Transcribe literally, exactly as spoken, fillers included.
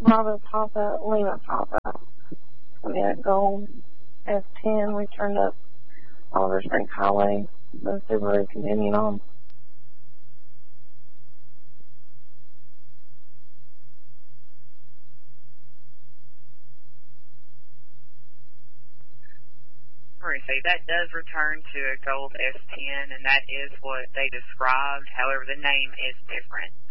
Bravo Papa, Lima Papa. I mean, at Gold S ten, we turned up Oliver Springs Highway, the Subaru continuing on. See, that does return to a Gold S ten, and that is what they described. However, the name is different.